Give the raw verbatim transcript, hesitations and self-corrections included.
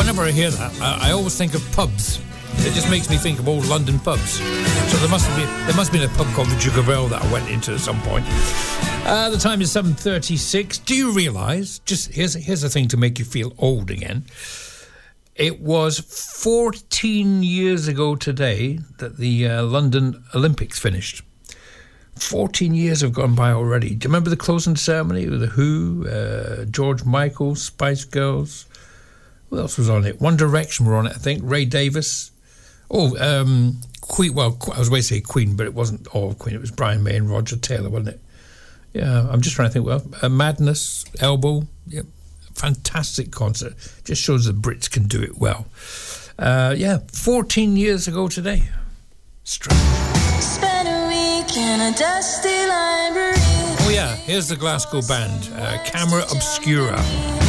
whenever I hear that, I, I always think of pubs. It just makes me think of old London pubs. So there must have been there must have been a pub called the Duke of Earl that I went into at some point. Uh, the time is seven thirty-six. Do you realise? Just here's here's the thing to make you feel old again. It was fourteen years ago today that the uh, London Olympics finished. fourteen years have gone by already. Do you remember the closing ceremony with The Who, uh, George Michael, Spice Girls? Who else was on it? One Direction were on it, I think. Ray Davis. Oh, um, Queen. Well, I was going to say Queen, but it wasn't all Queen. It was Brian May and Roger Taylor, wasn't it? Yeah, I'm just trying to think. Well, uh, Madness, Elbow. Yep. Fantastic concert. Just shows the Brits can do it well. Uh, yeah, fourteen years ago today. Strange. Spent a week in a dusty library. Oh yeah, here's the Glasgow band, uh, Camera Obscura.